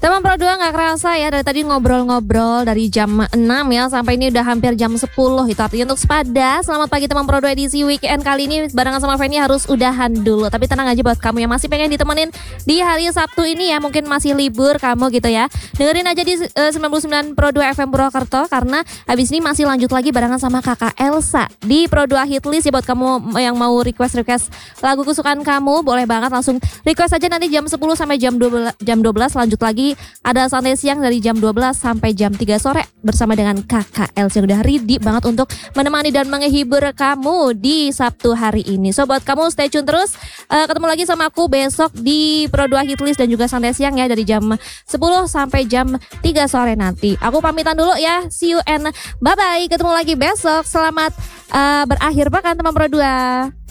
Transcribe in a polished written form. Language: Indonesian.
Teman Pro 2 nggak kerasa ya, dari tadi ngobrol-ngobrol dari jam 6 ya sampai ini udah hampir jam 10. Itu artinya untuk sepada. Selamat pagi teman Pro 2 edisi weekend kali ini barengan sama Feni harus udahan dulu. Tapi tenang aja buat kamu yang masih pengen ditemenin di hari Sabtu ini ya, mungkin masih libur kamu gitu ya. Dengerin aja di 99 Pro 2 FM Purwokerto karena habis ini masih lanjut lagi barengan sama Kakak Elsa di Pro 2 Hitlist ya. Buat kamu yang mau request lagu kesukaan kamu, boleh banget langsung request aja nanti jam 10 sampai jam 12 lanjut lagi. Ada santai siang dari jam 12 sampai jam 3 sore bersama dengan Kakak Elsa yang udah ready banget untuk menemani dan menghibur kamu di Sabtu hari ini. So buat kamu stay tune terus, ketemu lagi sama aku besok di Pro 2 Hitlist dan juga santai siang ya dari jam 10 sampai jam 3 sore nanti. Aku pamitan dulu ya, see you and bye bye, ketemu lagi besok. Selamat berakhir pekan teman Pro 2.